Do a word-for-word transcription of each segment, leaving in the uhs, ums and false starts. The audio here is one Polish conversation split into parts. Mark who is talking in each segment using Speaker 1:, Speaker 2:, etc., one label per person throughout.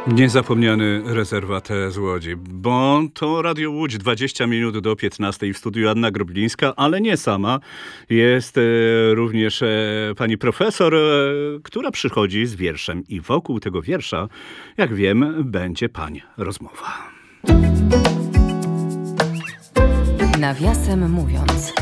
Speaker 1: Niezapomniany rezerwat z Łodzi, bo to Radio Łódź, dwadzieścia minut do piętnastej, w studiu Anna Groblińska, ale nie sama. Jest e, również e, pani profesor, e, która przychodzi z wierszem i wokół tego wiersza, jak wiem, będzie pań rozmowa.
Speaker 2: Nawiasem mówiąc.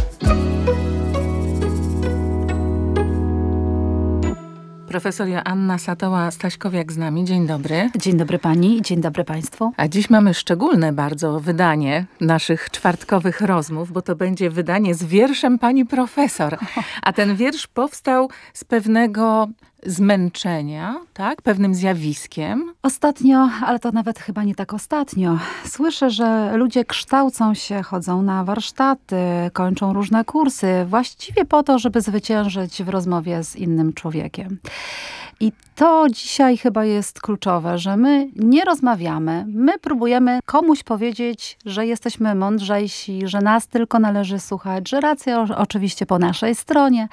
Speaker 2: Profesor Joanna Satoła-Staśkowiak z nami. Dzień dobry.
Speaker 3: Dzień dobry pani i dzień dobry państwu.
Speaker 2: A dziś mamy szczególne bardzo wydanie naszych czwartkowych rozmów, bo to będzie wydanie z wierszem pani profesor. A ten wiersz powstał z pewnego zmęczenia, tak? Pewnym zjawiskiem.
Speaker 3: Ostatnio, ale to nawet chyba nie tak ostatnio, słyszę, że ludzie kształcą się, chodzą na warsztaty, kończą różne kursy, właściwie po to, żeby zwyciężyć w rozmowie z innym człowiekiem. I to dzisiaj chyba jest kluczowe, że my nie rozmawiamy, my próbujemy komuś powiedzieć, że jesteśmy mądrzejsi, że nas tylko należy słuchać, że racja oczywiście po naszej stronie.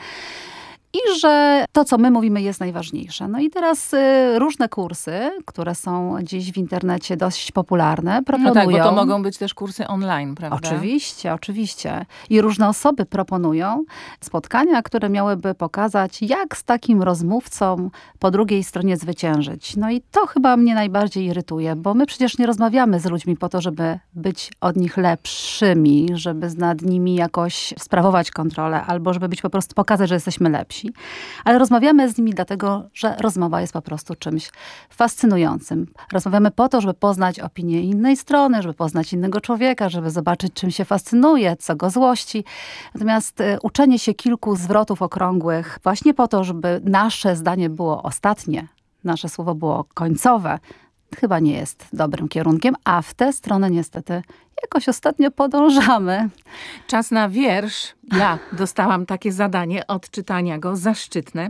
Speaker 3: I że to, co my mówimy, jest najważniejsze. No i teraz y, różne kursy, które są dziś w internecie dość popularne, proponują...
Speaker 2: No tak, bo to mogą być też kursy online, prawda?
Speaker 3: Oczywiście, oczywiście. I różne osoby proponują spotkania, które miałyby pokazać, jak z takim rozmówcą po drugiej stronie zwyciężyć. No i to chyba mnie najbardziej irytuje, bo my przecież nie rozmawiamy z ludźmi po to, żeby być od nich lepszymi, żeby nad nimi jakoś sprawować kontrolę, albo żeby być po prostu pokazać, że jesteśmy lepsi. Ale rozmawiamy z nimi dlatego, że rozmowa jest po prostu czymś fascynującym. Rozmawiamy po to, żeby poznać opinię innej strony, żeby poznać innego człowieka, żeby zobaczyć, czym się fascynuje, co go złości. Natomiast y, uczenie się kilku zwrotów okrągłych właśnie po to, żeby nasze zdanie było ostatnie, nasze słowo było końcowe, chyba nie jest dobrym kierunkiem, a w tę stronę niestety jakoś ostatnio podążamy.
Speaker 2: Czas na wiersz. Ja dostałam takie zadanie odczytania go, zaszczytne.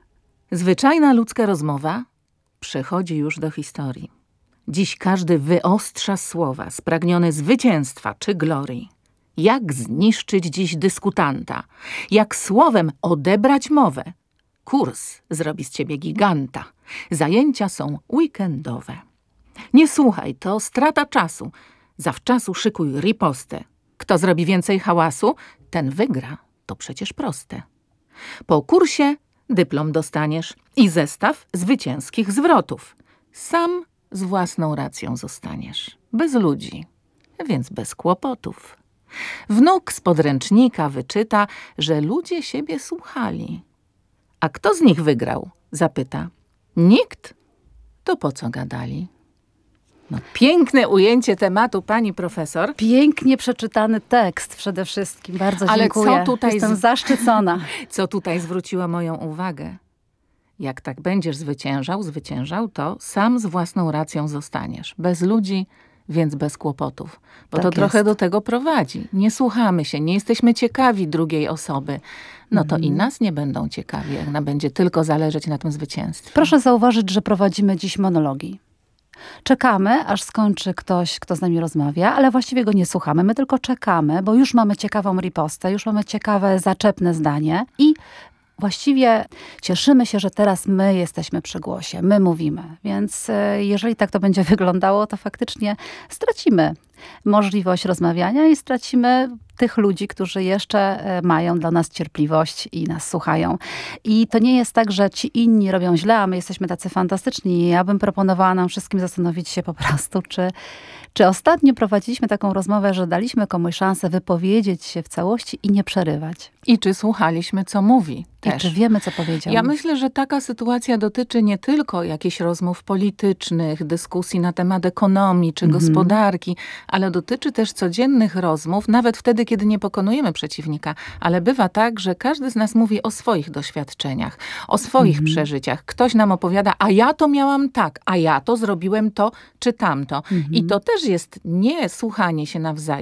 Speaker 2: Zwyczajna ludzka rozmowa przechodzi już do historii. Dziś każdy wyostrza słowa, spragniony zwycięstwa czy glorii. Jak zniszczyć dziś dyskutanta? Jak słowem odebrać mowę? Kurs zrobi z ciebie giganta. Zajęcia są weekendowe. Nie słuchaj, to strata czasu. Zawczasu szykuj ripostę. Kto zrobi więcej hałasu, ten wygra. To przecież proste. Po kursie dyplom dostaniesz i zestaw zwycięskich zwrotów. Sam z własną racją zostaniesz. Bez ludzi, więc bez kłopotów. Wnuk z podręcznika wyczyta, że ludzie siebie słuchali. A kto z nich wygrał? Zapyta. Nikt? To po co gadali? No, piękne ujęcie tematu, pani profesor.
Speaker 3: Pięknie przeczytany tekst przede wszystkim. Bardzo
Speaker 2: Ale
Speaker 3: dziękuję.
Speaker 2: Co tutaj
Speaker 3: Jestem
Speaker 2: z...
Speaker 3: zaszczycona.
Speaker 2: Co tutaj zwróciło moją uwagę? Jak tak będziesz zwyciężał, zwyciężał, to sam z własną racją zostaniesz. Bez ludzi, więc bez kłopotów. Bo
Speaker 3: tak
Speaker 2: to
Speaker 3: jest.
Speaker 2: trochę do tego prowadzi. Nie słuchamy się, nie jesteśmy ciekawi drugiej osoby. No to i nas nie będą ciekawi, jak nam będzie tylko zależeć na tym zwycięstwie.
Speaker 3: Proszę zauważyć, że prowadzimy dziś monologi. Czekamy, aż skończy ktoś, kto z nami rozmawia, ale właściwie go nie słuchamy. My tylko czekamy, bo już mamy ciekawą ripostę, już mamy ciekawe, zaczepne zdanie i właściwie cieszymy się, że teraz my jesteśmy przy głosie, my mówimy. Więc jeżeli tak to będzie wyglądało, to faktycznie stracimy możliwość rozmawiania i stracimy tych ludzi, którzy jeszcze mają dla nas cierpliwość i nas słuchają. I to nie jest tak, że ci inni robią źle, a my jesteśmy tacy fantastyczni. Ja bym proponowała nam wszystkim zastanowić się po prostu, czy, czy ostatnio prowadziliśmy taką rozmowę, że daliśmy komuś szansę wypowiedzieć się w całości i nie przerywać.
Speaker 2: I czy słuchaliśmy, co mówi też.
Speaker 3: I czy wiemy, co powiedział.
Speaker 2: Ja myślę, że taka sytuacja dotyczy nie tylko jakichś rozmów politycznych, dyskusji na temat ekonomii czy
Speaker 3: Mhm.
Speaker 2: gospodarki, ale dotyczy też codziennych rozmów, nawet wtedy, kiedy nie pokonujemy przeciwnika. Ale bywa tak, że każdy z nas mówi o swoich doświadczeniach, o swoich
Speaker 3: Mhm.
Speaker 2: przeżyciach. Ktoś nam opowiada, a ja to miałam tak, a ja to zrobiłem to czy tamto.
Speaker 3: Mhm.
Speaker 2: I to też jest nie słuchanie się nawzajem,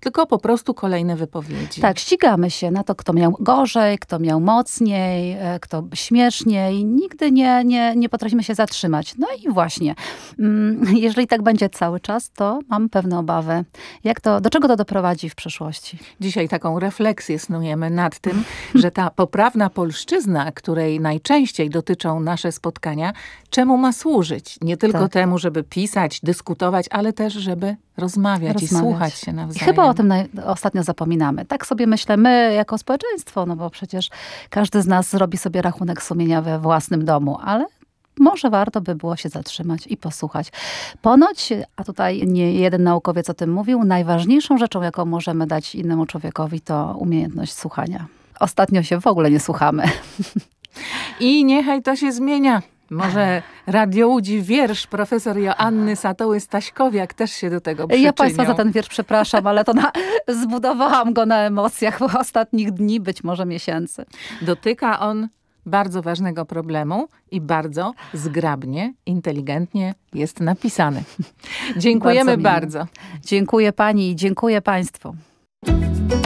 Speaker 2: tylko po prostu kolejne wypowiedzi.
Speaker 3: Tak, ścigamy się na to, kto miał gorzej, kto miał mocniej, e, kto śmieszniej. Nigdy nie, nie, nie potrafimy się zatrzymać. No i właśnie, mm, jeżeli tak będzie cały czas, to mam pewne obawy. Jak to, do czego to doprowadzi w przyszłości?
Speaker 2: Dzisiaj taką refleksję snujemy nad tym, że ta poprawna polszczyzna, której najczęściej dotyczą nasze spotkania, czemu ma służyć? Nie tylko
Speaker 3: Tak.
Speaker 2: temu, żeby pisać, dyskutować, ale też, żeby rozmawiać,
Speaker 3: Rozmawiać.
Speaker 2: i słuchać się
Speaker 3: I
Speaker 2: nawzajem.
Speaker 3: chyba o tym naj- ostatnio zapominamy. Tak sobie myślę, my jako społeczeństwo, no bo przecież każdy z nas zrobi sobie rachunek sumienia we własnym domu, ale może warto by było się zatrzymać i posłuchać. Ponoć, a tutaj nie jeden naukowiec o tym mówił, najważniejszą rzeczą, jaką możemy dać innemu człowiekowi, to umiejętność słuchania. Ostatnio się w ogóle nie słuchamy.
Speaker 2: I niechaj to się zmienia. Może Radio Łódź wiersz profesor Joanny Satoły-Staśkowiak też się do tego przyczynią.
Speaker 3: Ja Państwa za ten wiersz przepraszam, ale to na, zbudowałam go na emocjach ostatnich dni, być może miesięcy.
Speaker 2: Dotyka on bardzo ważnego problemu i bardzo zgrabnie, inteligentnie jest napisany. Dziękujemy
Speaker 3: Bardzo miło.
Speaker 2: bardzo.
Speaker 3: Dziękuję Pani i dziękuję Państwu.